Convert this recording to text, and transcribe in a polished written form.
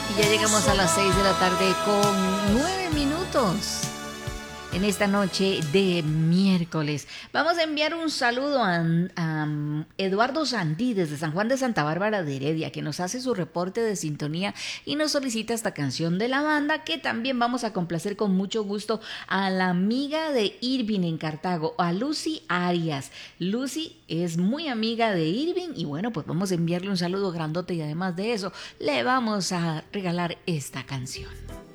Y ya llegamos a las 6 de la tarde con 9 minutos. En esta noche de miércoles. Vamos a enviar un saludo a Eduardo Sandí desde San Juan de Santa Bárbara de Heredia, que nos hace su reporte de sintonía y nos solicita esta canción de la banda, que también vamos a complacer con mucho gusto a la amiga de Irving en Cartago, a Lucy Arias. Lucy es muy amiga de Irving y bueno, pues vamos a enviarle un saludo grandote y además de eso le vamos a regalar esta canción.